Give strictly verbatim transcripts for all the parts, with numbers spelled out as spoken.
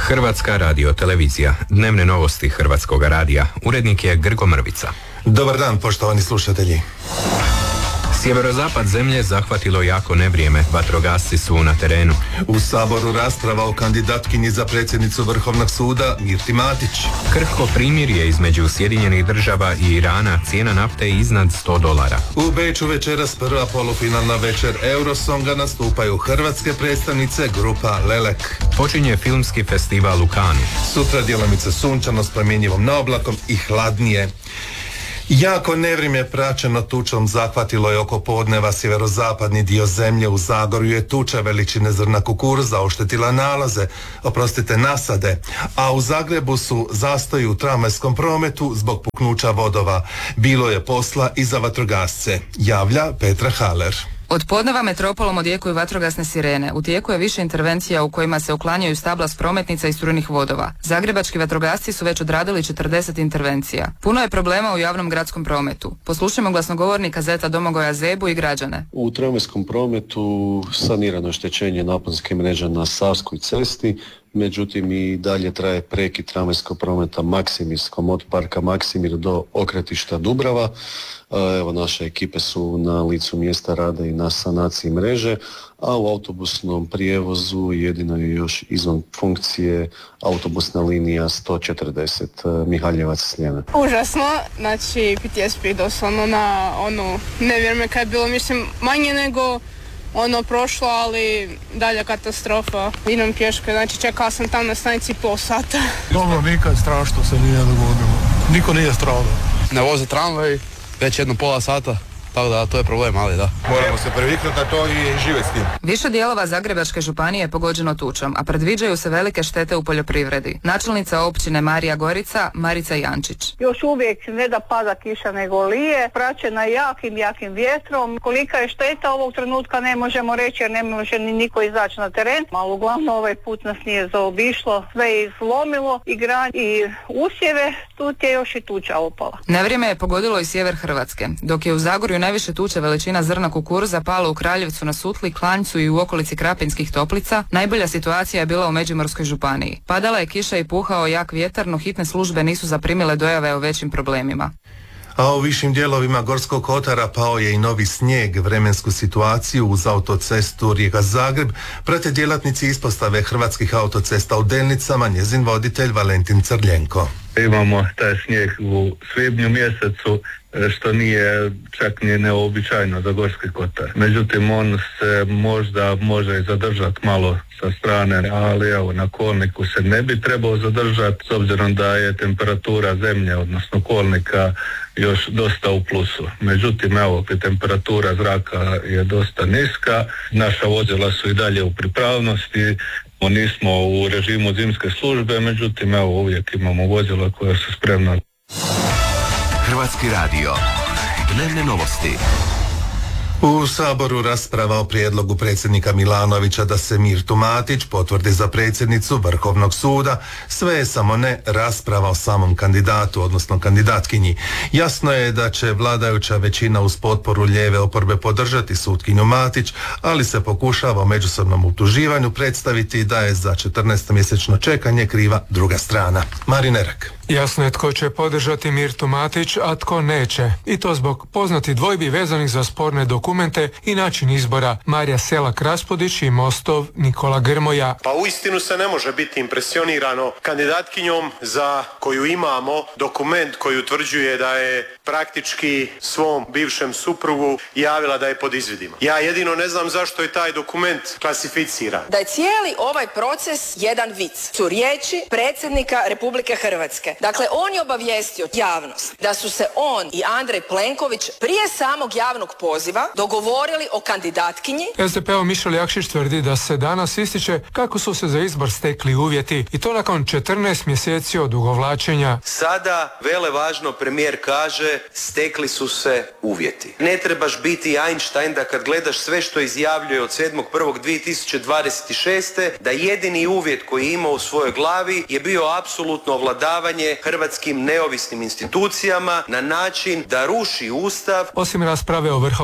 Hrvatska radiotelevizija. Dnevne novosti Hrvatskoga radija. Urednik je Grgo Mrvica. Dobar dan, poštovani slušatelji. Sjeverozapad zemlje zahvatilo jako nevrijeme. Vatrogasci su na terenu. U Saboru rasprava o kandidatkinji za predsjednicu Vrhovnog suda Mirti Matić. Krhko primirje između Sjedinjenih država i Irana. Cijena nafte iznad sto dolara. U Beču večeras prva polufinalna večer Eurosonga, nastupaju hrvatske predstavnice grupa Lelek. Počinje filmski festival u Kanu. Sutra djelomice sunčano s promjenjivom naoblakom i hladnije. Jako nevrijeme praćeno tučom zahvatilo je oko podneva sjeverozapadni dio zemlje. U Zagorju je tuča veličine zrna kukuruza oštetila nalaze, oprostite nasade, a u Zagrebu su zastoji u tramvajskom prometu zbog puknuća vodova. Bilo je posla i za vatrogasce, javlja Petra Haler. Od podneva metropolom odjekuju vatrogasne sirene. U tijeku je više intervencija u kojima se uklanjaju stabla s prometnica i strunih vodova. Zagrebački vatrogasci su već odradili četrdeset intervencija. Puno je problema u javnom gradskom prometu. Poslušajmo glasnogovornika Zeta Domagoja Zebu i građane. U tramvajskom prometu sanirano je oštećenje naponske mreže na Savskoj cesti, međutim i dalje traje prekid tramvajskog prometa Maksimirskom od parka Maksimir do okretišta Dubrava. Evo, naše ekipe su na licu mjesta rada i na sanaciji mreže, a u autobusnom prijevozu jedino je još izvan funkcije autobusna linija sto četrdeset Mihaljevac-Sljeme. Užasno, znači P T S D doslovno na ono nevrijeme kad je bilo, mislim, manje nego ono prošlo, ali dalja katastrofa. Idem pješke, znači čekala sam tam na stanici pol sata. Dobro, nikad strašno se nije dogodilo. Niko nije stradao. Ne voze tramvaj već jedno pola sata, tako da to je problem, ali da. Moramo se previknuti na to i živjeti s tim. Više dijelova Zagrebačke županije je pogođeno tučom, a predviđaju se velike štete u poljoprivredi. Načelnica općine Marija Gorica, Marica Jančić. Još uvijek ne da pada kiša nego lije, praćena jakim, jakim vjetrom. Kolika je šteta ovog trenutka ne možemo reći jer ne može ni niko izaći na teren, ali uglavnom ovaj put nas nije zaobišlo, sve je izlomilo i gran i usjeve, tu je još i tuča opala. Nevrijeme je pogodilo i sjever Hrvatske, dok je u Zagorju najviše tuče veličina zrna kukuruza pala u Kraljevcu na Sutli, Klanjcu i u okolici Krapinskih Toplica. Najbolja situacija je bila u Međimurskoj županiji. Padala je kiša i puhao jak vjetar, no hitne službe nisu zaprimile dojave o većim problemima. A u višim dijelovima Gorskog kotara pao je i novi snijeg. Vremensku situaciju uz autocestu Rijeka-Zagreb prate djelatnici ispostave Hrvatskih autocesta u Delnicama, njezin voditelj Valentin Crljenko. Imamo taj snijeg u svibnju mjesecu, što nije čak ni neobičajno za Gorski kotar. Međutim, on se možda može i zadržati malo sa strane, ali evo, na kolniku se ne bi trebao zadržati, s obzirom da je temperatura zemlje, odnosno kolnika, još dosta u plusu. Međutim, evo, temperatura zraka je dosta niska, naša vozila su i dalje u pripravnosti, nismo u režimu zimske službe, međutim, evo, uvijek imamo vozila koja su spremna. Hrvatski radio. Dnevne novosti. U Saboru rasprava o prijedlogu predsjednika Milanovića da se Mirtu Matić potvrdi za predsjednicu Vrhovnog suda. Sve je samo ne rasprava o samom kandidatu, odnosno kandidatkinji. Jasno je da će vladajuća većina uz potporu lijeve oporbe podržati sutkinju Matić, ali se pokušava o međusobnom utuživanju predstaviti da je za četrnaestomjesečno čekanje kriva druga strana. Marin Erak. Jasno je tko će podržati Mirtu Matić, a tko neće. I to zbog poznati dvojbi vezanih za sporne dokumente i način izbora Marija Selak-Raspudić i Mostov Nikola Grmoja. Pa uistinu se ne može biti impresionirano kandidatkinjom za koju imamo dokument koji utvrđuje da je praktički svom bivšem suprugu javila da je pod izvidima. Ja jedino ne znam zašto je taj dokument klasificiran. Da je cijeli ovaj proces jedan vic. Su riječi predsjednika Republike Hrvatske. Dakle, on je obavijestio javnost da su se on i Andrej Plenković prije samog javnog poziva dogovorili o kandidatkinji. S D P-ov Mišel Jakšić tvrdi da se danas ističe kako su se za izbor stekli uvjeti i to nakon četrnaest mjeseci od odugovlačenja. Sada, vele važno, premijer kaže, stekli su se uvjeti. Ne trebaš biti Einstein da kad gledaš sve što izjavljuje od sedmog prvog dvije tisuće dvadeset šeste da jedini uvjet koji ima u svojoj glavi je bio apsolutno ovladavanje hrvatskim neovisnim institucijama na način da ruši Ustav. Osim rasprave o Vrhovnom sudu,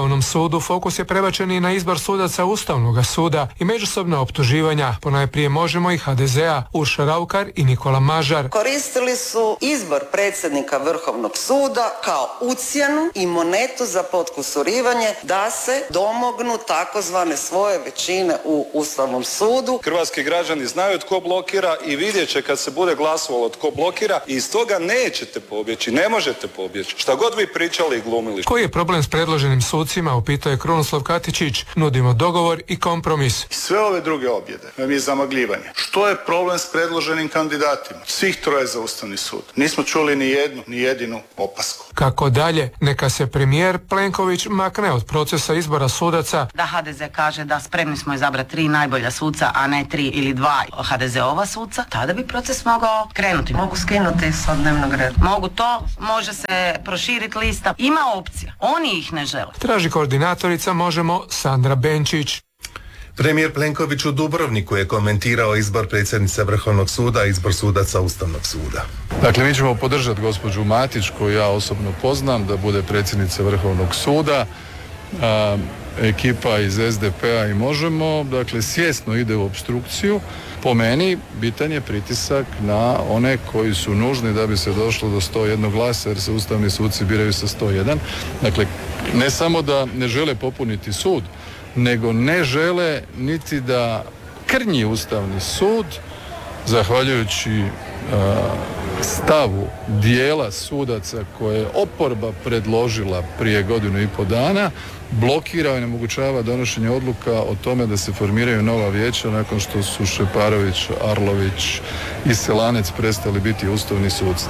sudu fokus je prebačen i na izbor sudaca Ustavnog suda i međusobna optuživanja, ponajprije Možemo i ha de zea, Urša Raukar i Nikola Mažar. Koristili su izbor predsjednika Vrhovnog suda kao ucjenu i monetu za potkusurivanje da se domognu takozvane svoje većine u Ustavnom sudu. Hrvatski građani znaju tko blokira i vidjet će kad se bude glasovalo tko blokira i iz toga nećete pobjeći, ne možete pobjeći. Šta god vi pričali i glumili. Koji je problem s predloženim sucima, upitao je Krunoslav Katičić. Nudimo dogovor i kompromis. Sve ove druge objede vam je zamagljivanje. Što je problem s predloženim kandidatima? Svih troje za Ustavni sud. Nismo čuli ni jednu, ni jedinu opasku. Kako dalje? Neka se premijer Plenković makne od procesa izbora sudaca. Da ha de ze kaže da spremni smo izabrati tri najbolja suca, a ne tri ili dva ha de zeova suca, tada bi proces mogao krenuti. Mogu skinuti sa dnevnog reda. Mogu to, može se proširiti lista. Ima opcija. Oni ih ne žele. Traži koordinatorica Možemo Sandra Benčić. Premijer Plenković u Dubrovniku je komentirao izbor predsjednice Vrhovnog suda i izbor sudaca Ustavnog suda. Dakle, mi ćemo podržati gospođu Matić, koju ja osobno poznam, da bude predsjednica Vrhovnog suda. A, ekipa iz es de pe a i Možemo, dakle, svjesno ide u opstrukciju. Po meni, bitan je pritisak na one koji su nužni da bi se došlo do sto jedan glasa, jer se ustavni suci biraju sa sto jedan. Dakle, ne samo da ne žele popuniti sud, nego ne žele niti da krnji Ustavni sud, zahvaljujući uh, stavu dijela sudaca koje je oporba predložila prije godinu i po dana, blokira i onemogućava donošenje odluka o tome da se formiraju nova vijeća nakon što su Šeparović, Arlović i Selanec prestali biti ustavni suci.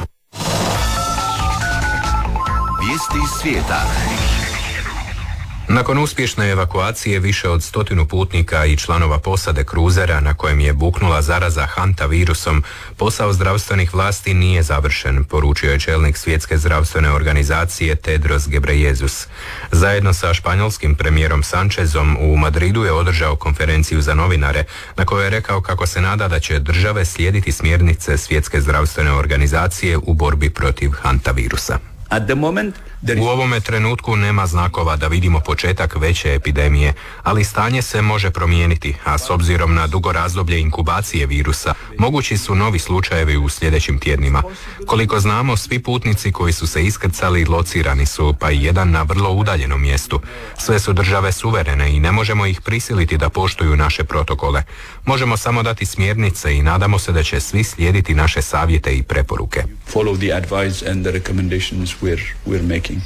Vijesti iz svijeta. Nakon uspješne evakuacije više od stotinu putnika i članova posade kruzera na kojem je buknula zaraza hanta virusom, posao zdravstvenih vlasti nije završen, poručio je čelnik Svjetske zdravstvene organizacije Tedros Ghebreyesus. Zajedno sa španjolskim premijerom Sanchezom u Madridu je održao konferenciju za novinare na kojoj je rekao kako se nada da će države slijediti smjernice Svjetske zdravstvene organizacije u borbi protiv hanta virusa. U ovome trenutku nema znakova da vidimo početak veće epidemije, ali stanje se može promijeniti, a s obzirom na dugo razdoblje inkubacije virusa, mogući su novi slučajevi u sljedećim tjednima. Koliko znamo, svi putnici koji su se iskrcali locirani su, pa i jedan na vrlo udaljenom mjestu. Sve su države suverene i ne možemo ih prisiliti da poštuju naše protokole. Možemo samo dati smjernice i nadamo se da će svi slijediti naše savjete i preporuke. Follow the advice and the recommendations we're, we're making.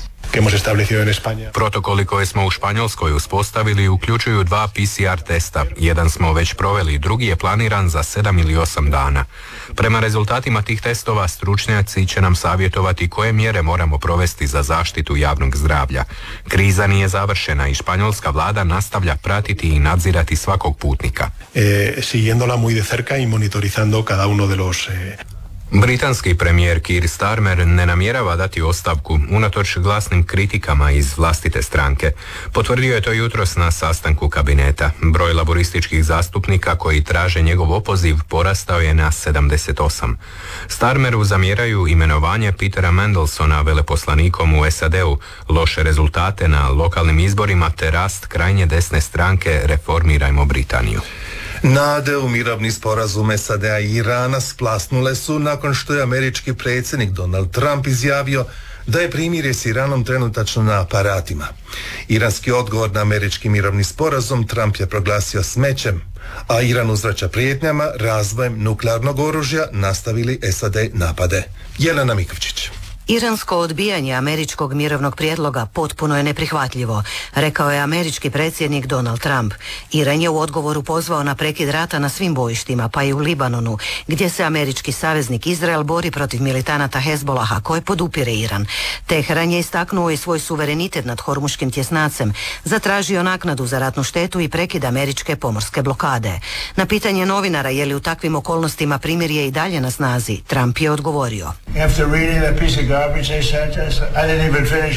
Protokoli koje smo u Španjolskoj uspostavili uključuju dva pe ce er testa. Jedan smo već proveli, drugi je planiran za sedam ili osam dana. Prema rezultatima tih testova stručnjaci će nam savjetovati koje mjere moramo provesti za zaštitu javnog zdravlja. Kriza nije završena i španjolska vlada nastavlja pratiti i nadzirati svakog putnika. Eh, siguiéndola muy de cerca y monitorizando cada uno de los eh... Britanski premijer Keir Starmer ne namjerava dati ostavku unatoč glasnim kritikama iz vlastite stranke. Potvrdio je to jutros na sastanku kabineta. Broj laborističkih zastupnika koji traže njegov opoziv porastao je na sedamdeset osam. Starmeru zamjeraju imenovanje Petera Mandelsona veleposlanikom u es a de u, loše rezultate na lokalnim izborima te rast krajnje desne stranke Reformirajmo Britaniju. Nade u mirovni sporazum es a de a i Irana splasnule su nakon što je američki predsjednik Donald Trump izjavio da je primirje s Iranom trenutačno na aparatima. Iranski odgovor na američki mirovni sporazum Trump je proglasio smećem, a Iran uzvraća prijetnjama razvojem nuklearnog oružja nastavili es a de napade. Jelena Mikovčić. Iransko odbijanje američkog mirovnog prijedloga potpuno je neprihvatljivo, rekao je američki predsjednik Donald Trump. Iran je u odgovoru pozvao na prekid rata na svim bojištima, pa i u Libanonu, gdje se američki saveznik Izrael bori protiv militanata Hezbolaha koje podupire Iran. Teheran je istaknuo i svoj suverenitet nad Hormuškim tjesnacem, zatražio naknadu za ratnu štetu i prekid američke pomorske blokade. Na pitanje novinara je li u takvim okolnostima primirje i dalje na snazi, Trump je odgovorio.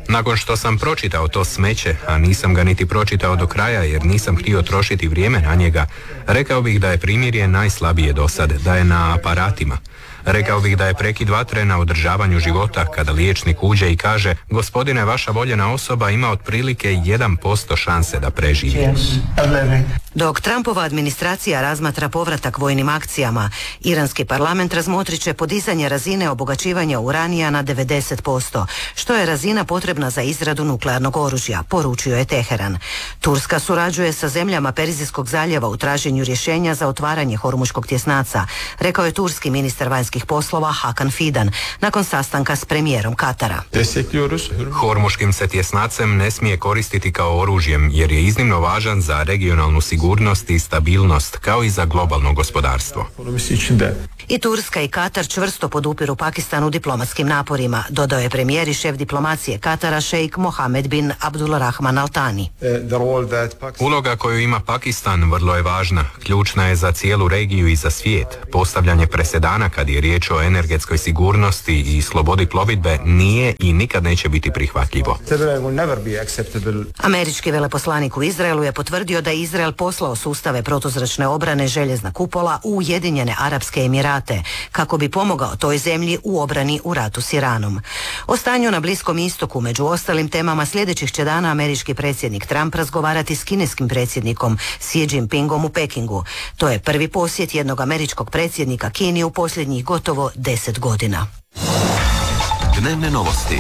Nakon što sam pročitao to smeće, a nisam ga niti pročitao do kraja jer nisam htio trošiti vrijeme na njega, rekao bih da je primirje najslabije do sad, da je na aparatima. Rekao bih da je prekid vatre na održavanju života kada liječnik uđe i kaže: gospodine, vaša voljena osoba ima otprilike jedan posto šanse da preživi. Dok Trumpova administracija razmatra povratak vojnim akcijama, iranski parlament razmotrit će podizanje razine obogaćivanja uranija na devedeset posto, što je razina potrebna za izradu nuklearnog oružja, poručio je Teheran. Turska surađuje sa zemljama Perzijskog zaljeva u traženju rješenja za otvaranje Hormuškog tjesnaca, rekao je turski ministar vanjskih poslova Hakan Fidan nakon sastanka s premijerom Katara. Hormuškim se tjesnacem ne smije koristiti kao oružjem jer je iznimno važan za regionalnu sigurnost i stabilnost, kao i za globalno gospodarstvo. I Turska i Katar čvrsto podupiru Pakistan u diplomatskim naporima, dodao je premijer i šef diplomacije Katara šejk Mohamed bin Abdulrahman Al Thani. Uloga koju ima Pakistan vrlo je važna. Ključna je za cijelu regiju i za svijet. Postavljanje presedana kad je riječ o energetskoj sigurnosti i slobodi plovidbe nije i nikad neće biti prihvatljivo. Američki veleposlanik u Izraelu je potvrdio da je Izrael poslao sustave protuzračne obrane Željezna kupola u Ujedinjene Arapske Emirate kako bi pomogao toj zemlji u obrani u ratu s Iranom. O stanju na Bliskom istoku, među ostalim temama, sljedećih će dana američki predsjednik Trump razgovarati s kineskim predsjednikom Xi Jinpingom u Pekingu. To je prvi posjet jednog američkog predsjednika Kini u posljednjih gotovo deset godina. Dnevne novosti.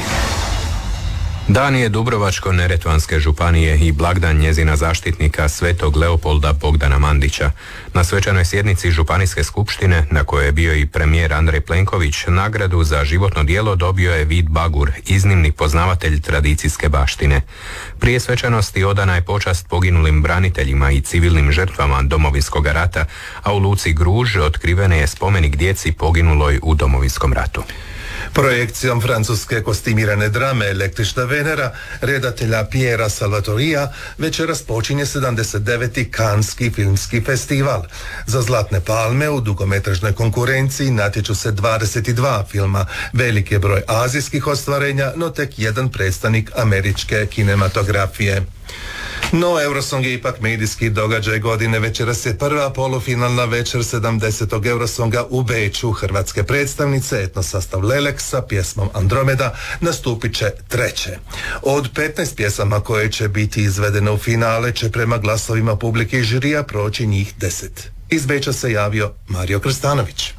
Dan je Dubrovačko-neretvanske županije i blagdan njezina zaštitnika Svetog Leopolda Bogdana Mandića. Na svečanoj sjednici Županijske skupštine, na kojoj je bio i premijer Andrej Plenković, nagradu za životno djelo dobio je Vid Bagur, iznimni poznavatelj tradicijske baštine. Prije svečanosti odana je počast poginulim braniteljima i civilnim žrtvama Domovinskog rata, a u luci Gruž otkrivene je spomenik djeci poginuloj u Domovinskom ratu. Projekcijom francuske kostimirane drame Električna Venera redatelja Piera Salvatorija večeras počinje sedamdeset deveti Canneski filmski festival. Za Zlatne palme u dugometražnoj konkurenciji natječu se dvadeset dva filma, velik je broj azijskih ostvarenja, no tek jedan predstavnik američke kinematografije. No, Eurosong je ipak medijski događaj godine. Večeras je prva polufinalna večer sedamdesetog Eurosonga u Beču. Hrvatske predstavnice, etnosastav Lelek sa pjesmom Andromeda, nastupit će treće. Od petnaest pjesama koje će biti izvedene u finale će prema glasovima publike i žirija proći njih deset. Iz Beča se javio Mario Krstanović.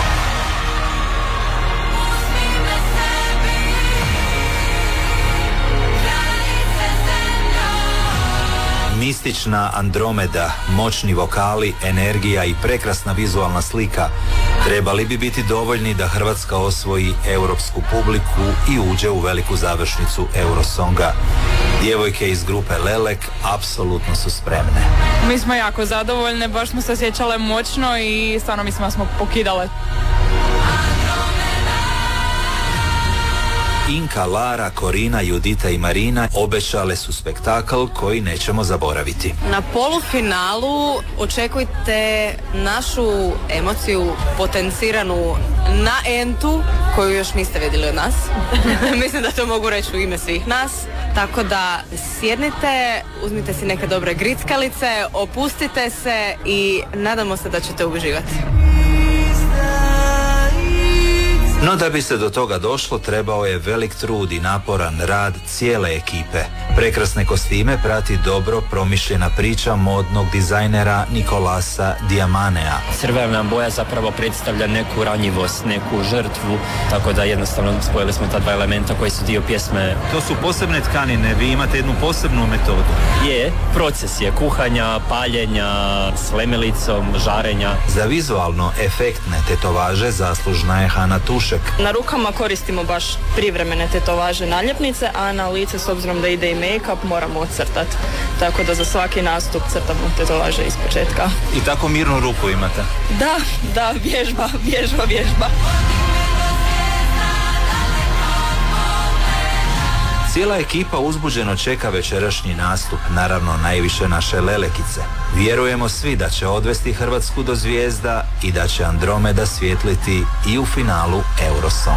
Mistična Andromeda, moćni vokali, energija i prekrasna vizualna slika trebali bi biti dovoljni da Hrvatska osvoji europsku publiku i uđe u veliku završnicu Eurosonga. Djevojke iz grupe Lelek apsolutno su spremne. Mi smo jako zadovoljne, baš smo se osjećale moćno i stvarno mislim da smo pokidale. Inka, Lara, Korina, Judita i Marina obećale su spektakl koji nećemo zaboraviti. Na polufinalu očekujte našu emociju potenciranu na entu koju još niste vidjeli od nas. Mislim da to mogu reći u ime svih nas. Tako da sjednite, uzmite si neke dobre grickalice, opustite se i nadamo se da ćete uživati. No da bi se do toga došlo, trebao je velik trud i naporan rad cijele ekipe. Prekrasne kostime prati dobro promišljena priča modnog dizajnera Nikolasa Diamanea. Crvena boja zapravo predstavlja neku ranjivost, neku žrtvu, tako da jednostavno spojili smo ta dva elementa koji su dio pjesme. To su posebne tkanine, vi imate jednu posebnu metodu. Je, proces je kuhanja, paljenja, s lemelicom, žarenja. Za vizualno efektne tetovaže zaslužna je Hana Tušek. Na rukama koristimo baš privremene tetovaže naljepnice, a na lice, s obzirom da ide i make-up, moramo ocrtati. Tako da za svaki nastup crtamo tetovaže iz početka. I tako mirnu ruku imate? Da, da, vježba, vježba, vježba. Cijela ekipa uzbuđeno čeka večerašnji nastup, naravno najviše naše Lelekice. Vjerujemo svi da će odvesti Hrvatsku do zvijezda i da će Andromeda svjetliti i u finalu Eurosong.